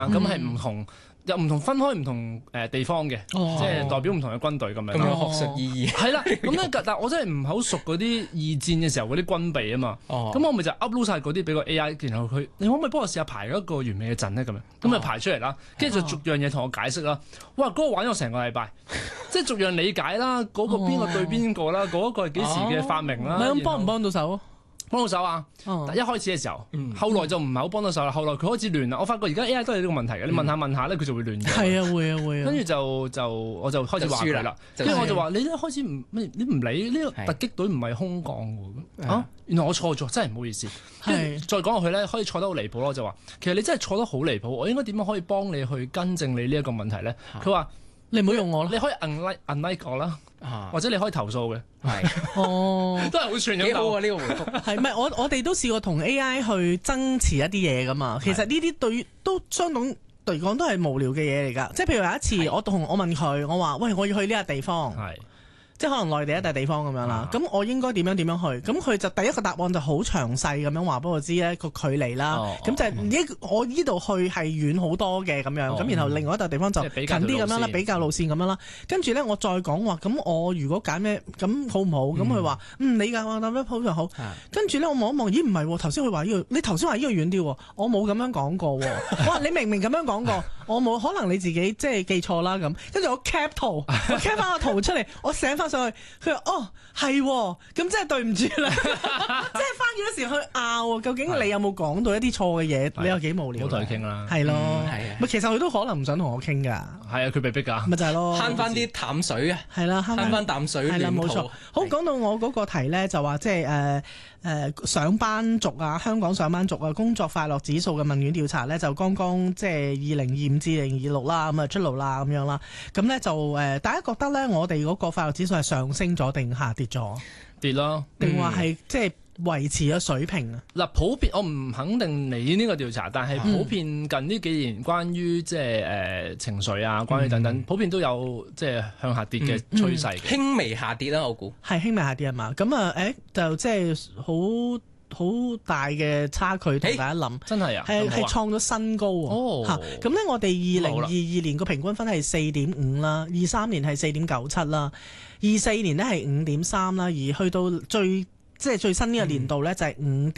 咁係唔同。又唔同分開唔同地方嘅，即係代表唔同嘅軍隊咁樣。 咁有學術意義。 係啦，咁咧，但我真係唔係好熟嗰啲二戰嘅時候嗰啲軍備啊嘛。咁我咪就 upload 晒嗰啲俾個 AI，然後你可唔可以幫我試下排一個完美嘅陣咧？咁樣咁咪排出嚟啦，跟住就逐樣嘢同我解釋啦。哇！嗰個玩咗成個禮拜，即係逐樣理解啦。嗰個邊個對邊個啦？嗰個係幾時嘅發明啦？ 咁幫唔幫到手？ 幫到手啊！但一開始嘅時候，後來就唔係好幫到手啦。後來佢開始亂啦。我發覺而家 AI 都係呢個問題嘅。你問下咧，佢就會亂咗。 係啊，會啊。 跟住我就開始話佢啦。跟住我就話你一開始你唔理呢個突擊隊唔係空降喎。原來我錯咗，真係唔好意思。跟住再講落去咧，可以錯得好離譜咯。我就話其實你真係錯得好離譜。我應該點樣可以幫你去更正你呢一個問題咧？佢話你唔好用我啦， 你可以 unlike 我啦。或者你可以投訴嘅， 係都係好串咁。 幾好啊！呢個回覆係咪我哋都試過同 AI 去爭持一啲嘢噶嘛？其實呢啲對都相當嚟講都係無聊嘅嘢嚟㗎。即係譬如有一次我問佢，我話喂，我要去呢個地方。即係可能內地一笪地方咁樣啦，咁我應該點樣去？咁佢就第一個答案就好詳細咁樣話俾我知咧個距離啦。咁就係我呢度去係遠好多嘅咁樣，咁然後另外一笪地方就近啲咁樣啦，比較路線咁樣啦。跟住咧我再講話，咁我如果揀咩咁好唔好？咁佢話你㗎，我諗咩好就好。跟住咧我望一望，咦唔係喎，頭先佢話呢個，你頭先話呢個遠啲喎，我冇咁樣講過喎。哇，你明明咁樣講過，我冇，可能你自己即係記錯啦咁。跟住我 cap 圖，我 cap 翻個圖出嚟，我寫翻上去，佢話係，咁真係對唔住啦，即係花幾多時去拗，究竟你有冇講到一啲錯嘅嘢？你有幾無聊？ 唔好同佢傾啦， 係咯，其實佢都可能唔想同我傾㗎， 係啊，佢被逼㗎， 咪就係咯， 慳翻啲淡水啊， 係啦， 慳翻淡水， 係啦，冇錯。好，講到我嗰個題咧，就話即係上班族啊，香港上班族啊，工作快樂指數嘅問卷調查咧，就剛剛即係2025至2026啦，咁啊出爐啦咁樣啦，咁咧就大家覺得咧，我哋嗰個快樂指數係上升咗定下跌咗？ 跌咯， 定話係即係維持咗水平啊？ 嗱，普遍我唔肯定你呢個調查，但係普遍近呢幾年關於即係情緒啊，關於等等，普遍都有即係向下跌嘅趨勢， 輕微下跌啦，我估係輕微下跌啊嘛。咁啊就即係好大嘅差距，同大家諗真係啊， 係創咗新高喎。咁咧，我哋2022年個平均分係4.5啦，23年係4.97啦，24年咧係5.3啦，而去到最新呢個年度咧就係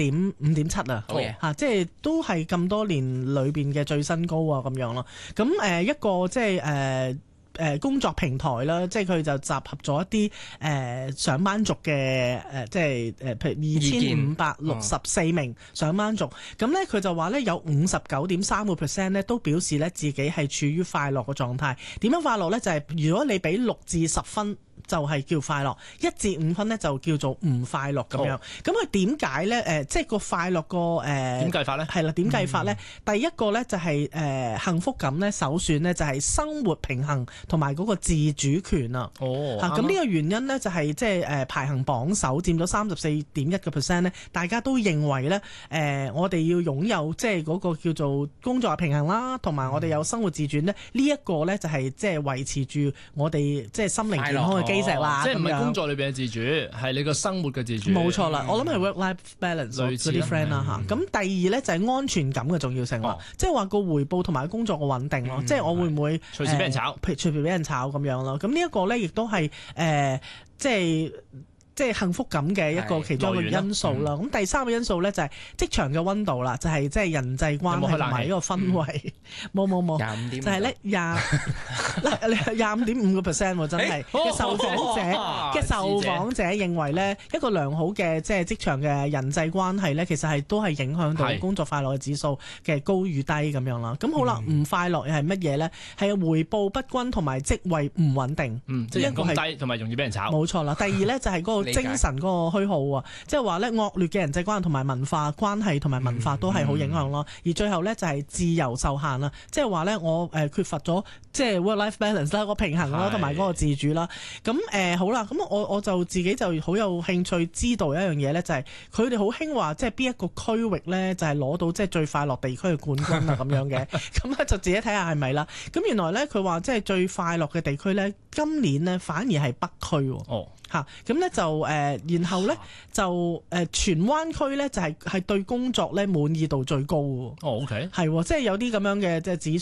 5.7啊，即係都係咁多年裏邊嘅最新高啊咁樣咯。咁一個即係工作平台啦，即係佢就集合咗一啲上班族嘅即係譬如2564名上班族，咁咧佢就話咧有59.3% 咧都表示咧自己係處於快樂嘅狀態。點樣快樂咧？就係如果你俾6至10分，就係叫快樂，1至5分咧就叫做唔快樂咁樣。咁佢點解咧？即係個快樂個點計法咧？係啦，點計法咧？第一個咧就係幸福感咧，首選咧就係生活平衡同埋嗰個自主權啊。咁呢個原因咧就係即係排行榜首佔咗34.1%咧，大家都認為咧我哋要擁有即係嗰個叫做工作平衡啦，同埋我哋有生活自主咧，呢一個咧就係即係維持住我哋即係心靈健康嘅基石啦。 即係唔係工作裏邊嘅自主，係你個生活嘅自主。 冇錯啦，我諗係 work-life balance 嗰啲 friend 啦嚇。咁第二咧就係安全感嘅重要性啦，即係話個回報同埋工作嘅穩定咯。即係我會唔會隨時俾人炒？ 隨時俾人炒咁樣咯。咁呢一個咧亦都係即係幸福感嘅一個其中一個因素啦。咁第三個因素咧就係職場嘅溫度啦，就係即係人際關係同埋呢個氛圍。冇，就係咧25.5%喎，真係嘅受訪者認為咧一個良好嘅即係職場嘅人際關係咧，其實係都係影響到工作快樂嘅指數嘅高與低咁樣啦。咁好啦，唔快樂又係乜嘢咧？係回報不均同埋職位唔穩定。 即係人工低同埋容易俾人炒。冇錯啦。第二咧就係嗰個精神嗰個虛耗啊，即係話咧惡劣嘅人際關係同埋文化關係同埋文化都係好影響咯。而最後咧就係自由受限啦，即係話咧我缺乏咗即係 work-life balance 啦，個平衡啦，同埋嗰個自主啦。咁好啦，咁我就自己就好有興趣知道一樣嘢咧，就係佢哋好興話，即係邊一個區域咧就係攞到即係最快樂地區嘅冠軍啊咁樣嘅。咁咧就自己睇下係咪啦。咁原來咧佢話即係最快樂嘅地區咧，今年咧反而係北區喎。 哦。 咁咧就然後咧就荃灣區咧就係對工作咧滿意度最高喎。 哦，OK。 係喎，即係有啲咁樣嘅即係指